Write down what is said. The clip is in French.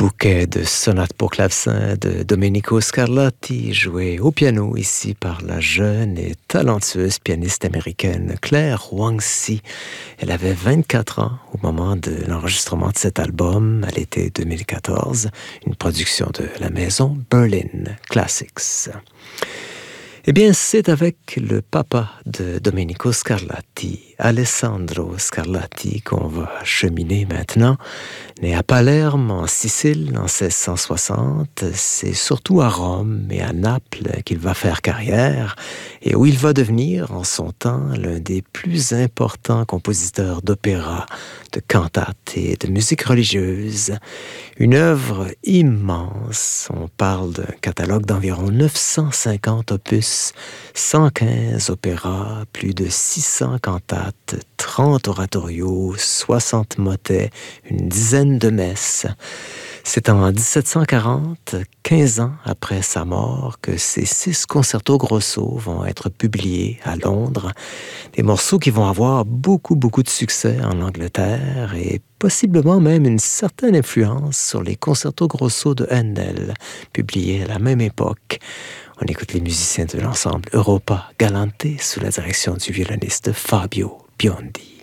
bouquet de sonates pour clavecin de Domenico Scarlatti, joué au piano ici par la jeune et talentueuse pianiste américaine Claire Wang-Si. Elle avait 24 ans au moment de l'enregistrement de cet album à l'été 2014, une production de la maison Berlin Classics. Eh bien, c'est avec le papa de Domenico Scarlatti, Alessandro Scarlatti, qu'on va cheminer maintenant. Né à Palerme, en Sicile, en 1660, c'est surtout à Rome et à Naples qu'il va faire carrière et où il va devenir, en son temps, l'un des plus importants compositeurs d'opéra, de cantates et de musique religieuse. Une œuvre immense. On parle d'un catalogue d'environ 950 opus, 115 opéras, plus de 600 cantates, 30 oratorios, 60 motets, une dizaine de messes. C'est en 1740, 15 ans après sa mort, que ces 6 concertos grosso vont être publiés à Londres. Des morceaux qui vont avoir beaucoup de succès en Angleterre et possiblement même une certaine influence sur les concertos grosso de Handel, publiés à la même époque. On écoute les musiciens de l'ensemble Europa Galante sous la direction du violoniste Fabio Biondi.